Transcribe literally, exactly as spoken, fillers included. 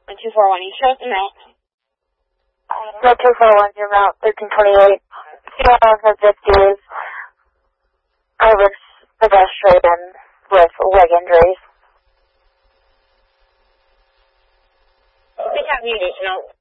one two four one, you chose the mount. No, two four one, your mount, thirteen twenty-eight. Female for fifties. Pelvis pedestrian with leg injuries. We have units, no.